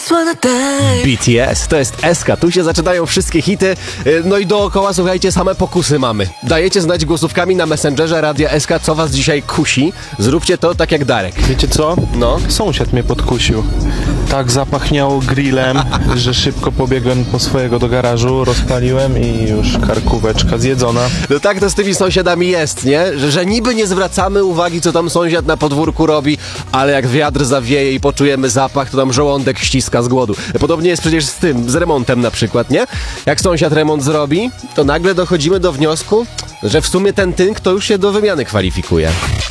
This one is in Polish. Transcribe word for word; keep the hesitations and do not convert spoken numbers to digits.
B T S, to jest S K, tu się zaczynają wszystkie hity, no i dookoła, słuchajcie, same pokusy mamy. Dajecie znać głosówkami na Messengerze Radia S K, co was dzisiaj kusi. Zróbcie to tak jak Darek. Wiecie co? No. Sąsiad mnie podkusił. Tak zapachniało grillem, że szybko pobiegłem po swojego do garażu, rozpaliłem i już karkóweczka zjedzona. No tak to z tymi sąsiadami jest, nie? Że, że niby nie zwracamy uwagi, co tam sąsiad na podwórku robi, ale jak wiatr zawieje i poczujemy zapach, to tam żołądek ściska z głodu. Podobnie jest przecież z tym, z remontem na przykład, nie? Jak sąsiad remont zrobi, to nagle dochodzimy do wniosku, że w sumie ten tynk to już się do wymiany kwalifikuje.